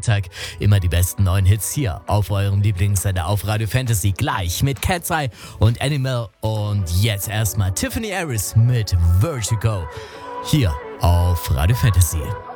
Freitag immer die besten neuen Hits hier auf eurem Lieblingssender auf Radio Fantasy. Gleich mit Cat's Eye und Animal. Und jetzt erstmal Tiffany Harris mit Vertigo hier auf Radio Fantasy.